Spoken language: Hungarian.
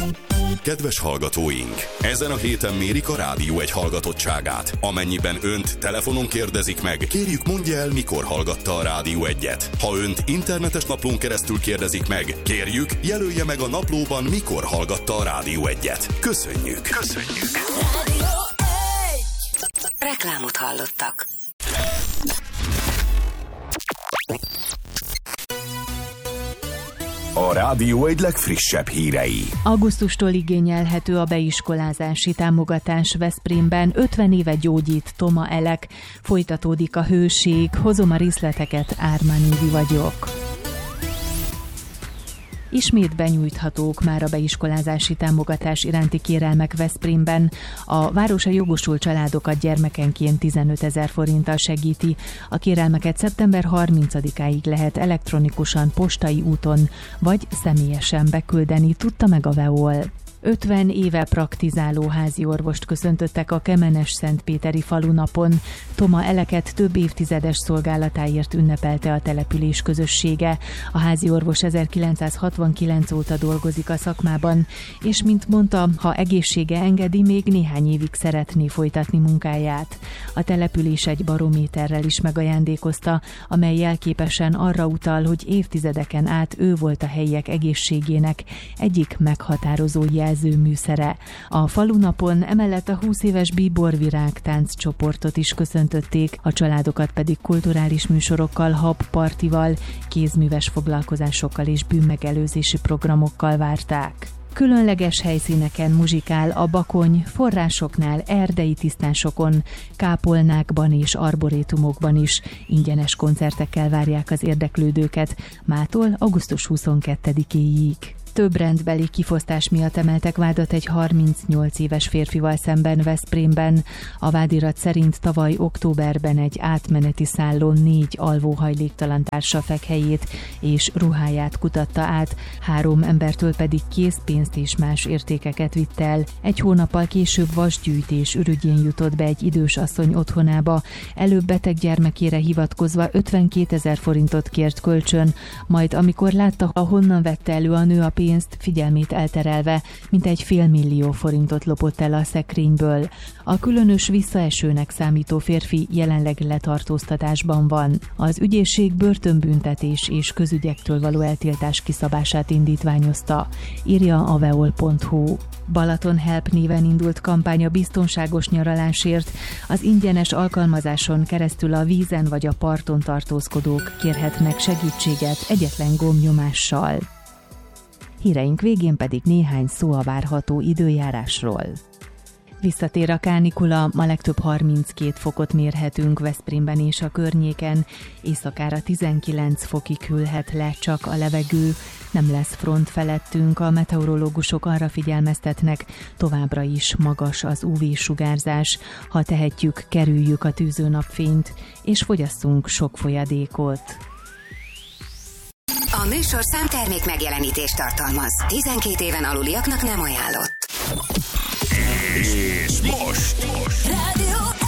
Kedves hallgatóink! Ezen a héten mérik a Rádió Egy hallgatottságát. Amennyiben önt telefonon kérdezik meg, kérjük mondja el, mikor hallgatta a Rádió Egyet. Ha önt internetes naplón keresztül kérdezik meg, kérjük, jelölje meg a naplóban, mikor hallgatta a Rádió Egyet. Köszönjük! Köszönjük! Rádió Egy! Reklámot hallottak. A Rádió Egy legfrissebb hírei. Augusztustól igényelhető a beiskolázási támogatás Veszprémben. 50 éve gyógyít Toma Elek. Folytatódik a hőség. Hozom a részleteket, Ármán Évi vagyok. Ismét benyújthatók már a beiskolázási támogatás iránti kérelmek Veszprémben. A város a jogosult családokat gyermekenként 15 000 forinttal segíti. A kérelmeket szeptember 30-áig lehet elektronikusan, postai úton vagy személyesen beküldeni, tudta meg a VEOL. 50 éve praktizáló házi orvost köszöntöttek a Kemenes-Szentpéteri falunapon. Toma Eleket több évtizedes szolgálatáért ünnepelte a település közössége. A házi orvos 1969 óta dolgozik a szakmában, és mint mondta, ha egészsége engedi, még néhány évig szeretné folytatni munkáját. A település egy barométerrel is megajándékozta, amely jelképesen arra utal, hogy évtizedeken át ő volt a helyiek egészségének egyik meghatározó jelzőműszere. A falunapon emellett a 20 éves Bíborvirág tánccsoportot is köszöntötték, a családokat pedig kulturális műsorokkal, habpartival, kézműves foglalkozásokkal és bűnmegelőzési programokkal várták. Különleges helyszíneken muzsikál a Bakony, forrásoknál, erdei tisztásokon, kápolnákban és arborétumokban is. Ingyenes koncertekkel várják az érdeklődőket, mától augusztus 22-éig. Több rendbeli kifosztás miatt emeltek vádat egy 38 éves férfival szemben Veszprémben. A vádirat szerint tavaly októberben egy átmeneti szállón 4 alvóhajléktalan társa fekhelyét és ruháját kutatta át, 3 embertől pedig készpénzt és más értékeket vitt el. Egy hónappal később vasgyűjtés ürügyén jutott be egy idős asszony otthonába, előbb beteg gyermekére hivatkozva 52 000 forintot kért kölcsön, majd amikor látta, ahonnan vette elő a nő a pénzt, figyelmét elterelve, mintegy 500 000 forintot lopott el a szekrényből. A különös visszaesőnek számító férfi jelenleg letartóztatásban van. Az ügyészség börtönbüntetés és közügyektől való eltiltás kiszabását indítványozta, írja a veol.hu. Balaton Help néven indult kampány a biztonságos nyaralásért. Az ingyenes alkalmazáson keresztül a vízen vagy a parton tartózkodók kérhetnek segítséget egyetlen gombnyomással. Híreink végén pedig néhány szó a várható időjárásról. Visszatér a kánikula, ma legtöbb 32 fokot mérhetünk Veszprémben és a környéken, éjszakára 19 fokig hűlhet le csak a levegő, nem lesz front felettünk, a meteorológusok arra figyelmeztetnek, továbbra is magas az UV-sugárzás, ha tehetjük, kerüljük a tűzőnapfényt, és fogyasszunk sok folyadékot. A műsorszám termék megjelenítést tartalmaz. 12 éven aluliaknak nem ajánlott. És most! Rádió